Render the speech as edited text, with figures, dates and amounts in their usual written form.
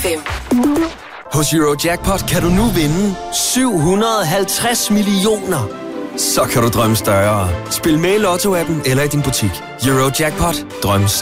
5. Hos Eurojackpot kan du nu vinde 750 millioner. Så kan du drømme større. Spil med i Lotto-appen eller i din butik. Eurojackpot. Drøm